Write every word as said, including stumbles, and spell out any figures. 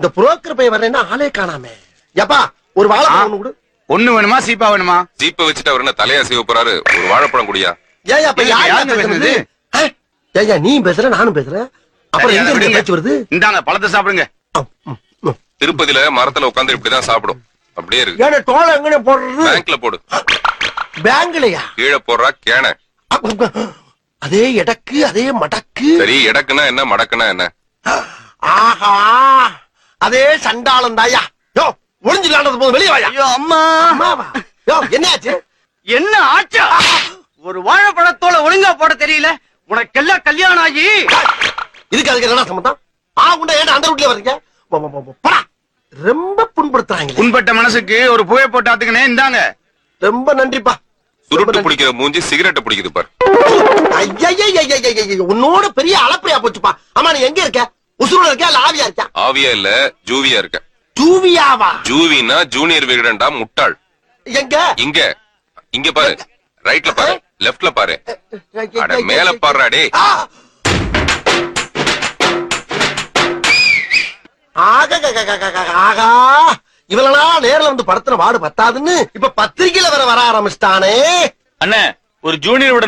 இந்த புரோக்கர் பையன் வரேன்னா ஆளே காணாமே. எப்பா ஒரு வாழைப்பழம் ஒண்ணு கொடு. ஒண்ணு வேணுமா சீப்பா வேணுமா? சீப்ப வச்சுட்டு அவர் என்ன தலையா சீவ போறாரு? ஒரு வாழைப்பழம் குடியா. ஏயா அப்ப யாருங்க பேசுறது? ஏயா நீ பேசுற நானும் பேசுறேன். அப்புறம் எங்க இருந்து பேச்சு வருது? இந்தாங்க பழத்தை சாப்பிடுங்க. திருப்பதியில மரத்துல உட்கார்ந்து இப்படிதான் சாப்பிடும். அப்படியே இருக்கு. ஏன்னா தோலை எங்க போடுறது? பேங்க்ல போடு. பேங்க்லயா? கீழே போடுறா கேன. அதே எடக்கு அதே மடக்கு. சரி எடக்குனா என்ன மடக்குனா என்ன? ஆஹா அதே சண்டாளம் தாயா. யோ ஒளிஞ்சிலாண்டது போது வெளியே வாயா. ஐயோ அம்மா. அம்மாவா? யோ என்ன ஆச்சு? என்ன ஆச்சா? ஒரு வாழைப்பழத்தோட ஒழுங்கா போட தெரியல உனக்கெல்லாம் கல்யாணம் ஆகி. இதுக்கு அதுக்கு என்ன சம்பந்தம்? ஆ குண்டா ஏன் அந்த ரூட்ல வர்றீங்க? போடா. ரொம்ப புண்படுத்துறாங்க. புண்பட்ட மனசுக்கு ஒரு புகை போட்டு ஆத்துக்கனே. இந்தாங்க. ரொம்ப நன்றிப்பா. சுருட்டு பிடிக்கிற மூஞ்சி சிகரெட்டை பிடிக்குது பாரு. உன்னோட பெரிய அளப்பறையா போச்சுப்பா. ஆமா நீ எங்க இருக்க? உசுரோட இருக்க இல்ல ஆவியா இருக்க? ஆவியா இல்ல ஜூவியா இருக்க. ஜூவியாவா? ஜூவினா ஜூனியர் விகடன்டா முட்டாள். எங்க? இங்க இங்க பாரு. ரைட்ல பாரு லெஃப்ட்ல பாரு. அட மேல பாருடா டேய். ஆகா இவளெல்லாம் நேர்ல வந்து படத்துல வாடு பத்தாதுன்னு இப்ப பத்திரிகையில வர வர ஆரம்பிச்சிட்டானே. அண்ணே ஒரு ஜூனியர்